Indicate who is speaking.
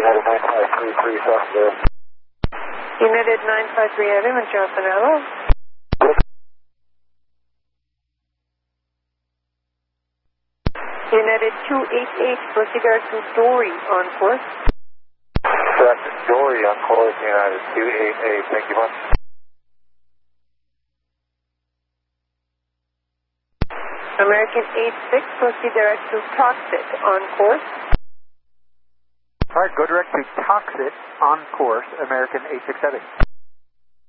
Speaker 1: United 9533, south there.
Speaker 2: United 953 Adam and Johnson Allo. United 288, proceed to Dory on course.
Speaker 1: Correct, Dory on course, United 288, thank you much.
Speaker 2: American 86, proceed direct to Toxic on course.
Speaker 3: Alright, go direct to Toxic on course, American 867.